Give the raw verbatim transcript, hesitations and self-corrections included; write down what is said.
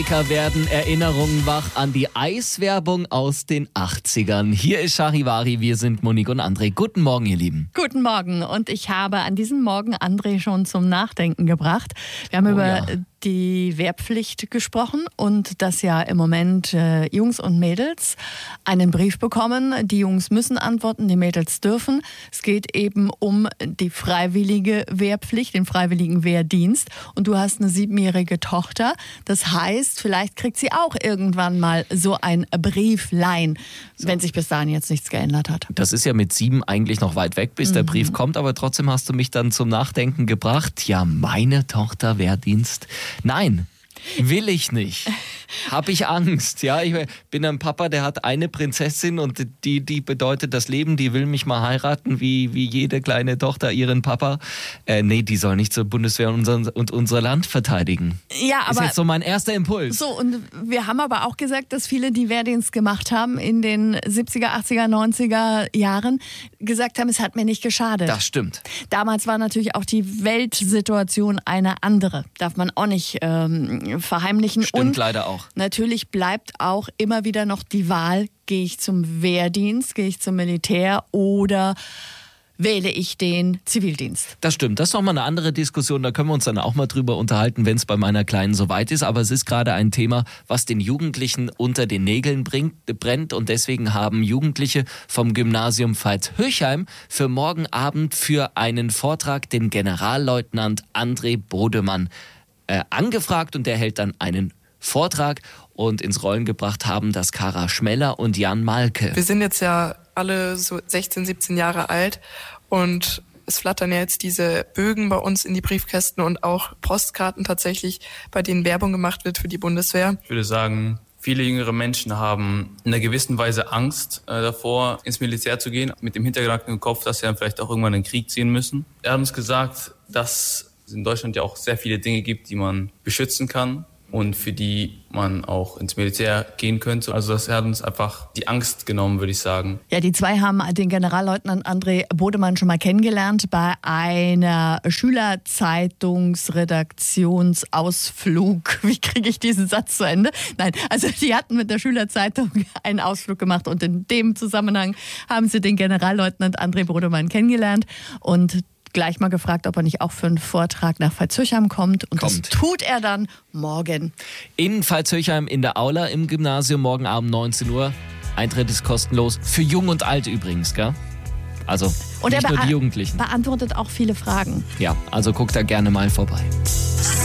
Werden Erinnerungen wach an die Eiswerbung aus den achtzigern. Hier ist Charivari, wir sind Monique und André. Guten Morgen, ihr Lieben. Guten Morgen, und ich habe an diesem Morgen André schon zum Nachdenken gebracht. Wir haben Oh, über ja. die Wehrpflicht gesprochen und dass ja im Moment äh, Jungs und Mädels einen Brief bekommen. Die Jungs müssen antworten, die Mädels dürfen. Es geht eben um die freiwillige Wehrpflicht, den freiwilligen Wehrdienst. Und du hast eine siebenjährige Tochter. Das heißt, vielleicht kriegt sie auch irgendwann mal so ein Brieflein, so, wenn sich bis dahin jetzt nichts geändert hat. Das ist ja mit sieben eigentlich noch weit weg, bis mhm. der Brief kommt. Aber trotzdem hast du mich dann zum Nachdenken gebracht. Ja, meine Tochter Wehrdienst. Nein, will ich nicht. Hab ich Angst. Ja, ich bin ein Papa, der hat eine Prinzessin und die, die bedeutet das Leben, die will mich mal heiraten, wie, wie jede kleine Tochter ihren Papa. Äh, nee, die soll nicht zur Bundeswehr und unser, und unser Land verteidigen. Ja, aber ist jetzt so mein erster Impuls. So, und wir haben aber auch gesagt, dass viele, die Wehrdienst gemacht haben in den siebziger, achtziger, neunziger Jahren, gesagt haben, es hat mir nicht geschadet. Das stimmt. Damals war natürlich auch die Weltsituation eine andere. Darf man auch nicht ähm, verheimlichen. Stimmt und leider auch. Natürlich bleibt auch immer wieder noch die Wahl, gehe ich zum Wehrdienst, gehe ich zum Militär oder wähle ich den Zivildienst. Das stimmt, das ist nochmal eine andere Diskussion, da können wir uns dann auch mal drüber unterhalten, wenn es bei meiner Kleinen soweit ist. Aber es ist gerade ein Thema, was den Jugendlichen unter den Nägeln bringt, brennt. Und deswegen haben Jugendliche vom Gymnasium Veitshöchheim für morgen Abend für einen Vortrag den Generalleutnant André Bodemann äh, angefragt. Und der hält dann einen Vortrag, und ins Rollen gebracht haben das Kara Schmeller und Jan Malke. Wir sind jetzt ja alle so sechzehn, siebzehn Jahre alt und es flattern ja jetzt diese Bögen bei uns in die Briefkästen und auch Postkarten tatsächlich, bei denen Werbung gemacht wird für die Bundeswehr. Ich würde sagen, viele jüngere Menschen haben in einer gewissen Weise Angst äh, davor, ins Militär zu gehen, mit dem Hintergedanken im Kopf, dass sie dann vielleicht auch irgendwann in den Krieg ziehen müssen. Er hat uns gesagt, dass es in Deutschland ja auch sehr viele Dinge gibt, die man beschützen kann und für die man auch ins Militär gehen könnte. Also das hat uns einfach die Angst genommen, würde ich sagen. Ja, die zwei haben den Generalleutnant André Bodemann schon mal kennengelernt bei einer Schülerzeitungsredaktionsausflug. Wie kriege ich diesen Satz zu Ende? Nein, also die hatten mit der Schülerzeitung einen Ausflug gemacht und in dem Zusammenhang haben sie den Generalleutnant André Bodemann kennengelernt und gleich mal gefragt, ob er nicht auch für einen Vortrag nach Veitshöchheim kommt. Und kommt. Das tut er dann morgen. In Veitshöchheim in der Aula im Gymnasium, morgen Abend neunzehn Uhr. Eintritt ist kostenlos. Für Jung und Alt übrigens, gell? Also und nicht er nur die Jugendlichen. Beantwortet auch viele Fragen. Ja, also guckt da gerne mal vorbei.